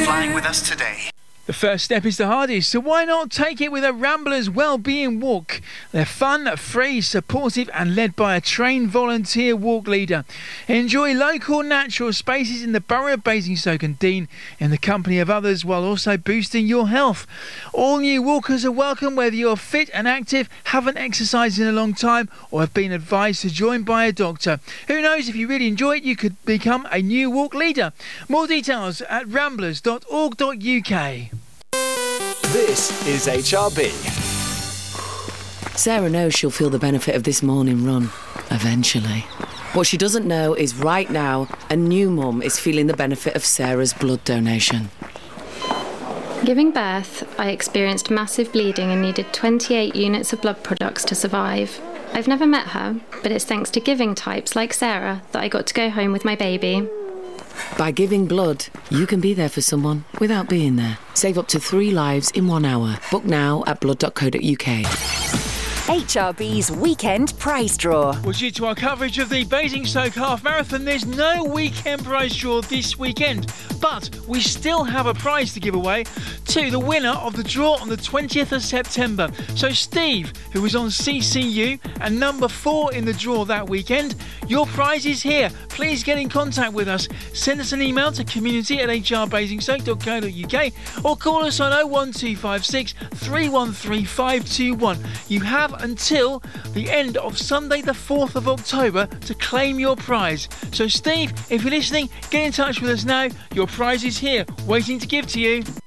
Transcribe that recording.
flying with us today. The first step is the hardest, so why not take it with a Ramblers Wellbeing Walk? They're fun, free, supportive and led by a trained volunteer walk leader. Enjoy local natural spaces in the borough of Basingstoke and Dean in the company of others while also boosting your health. All new walkers are welcome whether you're fit and active, haven't exercised in a long time or have been advised to join by a doctor. Who knows, if you really enjoy it you could become a new walk leader. More details at ramblers.org.uk. This is HRB. Sarah knows she'll feel the benefit of this morning run, eventually. What she doesn't know is right now, a new mum is feeling the benefit of Sarah's blood donation. Giving birth, I experienced massive bleeding and needed 28 units of blood products to survive. I've never met her, but it's thanks to giving types like Sarah that I got to go home with my baby. By giving blood, you can be there for someone without being there. Save up to 3 lives in 1 hour. Book now at blood.co.uk. HRB's Weekend Prize Draw. Well, due to our coverage of the Basingstoke Half Marathon, there's no weekend prize draw this weekend. But we still have a prize to give away to the winner of the draw on the 20th of September. So Steve, who was on CCU and number 4 in the draw that weekend, your prize is here. Please get in contact with us. Send us an email to community@hrbasingstoke.co.uk or call us on 01256 313 521. You have until the end of Sunday the 4th of October to claim your prize. So Steve, if you're listening, get in touch with us now. Your prize is here, waiting to give to you.